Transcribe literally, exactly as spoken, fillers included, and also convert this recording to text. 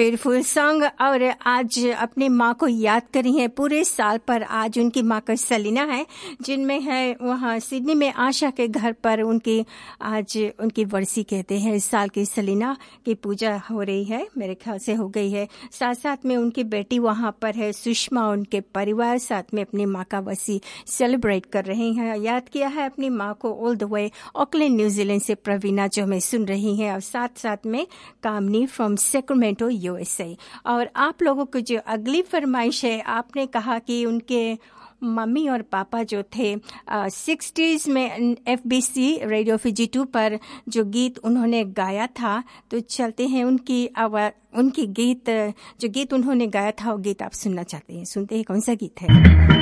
Beautiful song. और आज अपनी माँ को याद करी है पूरे साल पर। आज उनकी माँ का सलीना है, जिनमें है वहाँ सिडनी में आशा के घर पर उनकी आज उनकी वर्सी कहते हैं इस साल की सलीना की पूजा हो रही है, मेरे ख्याल से हो गई है। साथ साथ में उनकी बेटी वहाँ पर है सुषमा, उनके परिवार साथ में अपनी माँ का वर्सी सेलिब्रेट कर रहे हैं। याद किया है अपनी माँ को all the way Auckland New Zealand से प्रवीणा, जो हमें सुन रही हैं, और साथ साथ में कामनी फ्रॉम सेक्रामेंटो यूएसए। और आप लोगों को जो अगली फरमाइश है, आपने कहा कि उनके मम्मी और पापा जो थे सिक्सटीज़ में एफबीसी रेडियो फिजी टू पर जो गीत उन्होंने गाया था, तो चलते हैं उनकी आवाज़, उनकी गीत जो गीत उन्होंने गाया था वो गीत आप सुनना चाहते हैं। सुनते हैं कौन सा गीत है।